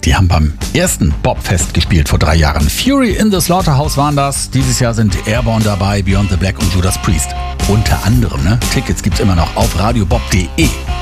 Die haben beim ersten Bobfest gespielt vor 3 Jahren. Fury in the Slaughterhouse waren das. Dieses Jahr sind Airborne dabei, Beyond the Black und Judas Priest. Unter anderem, ne? Tickets gibt's immer noch auf radiobob.de.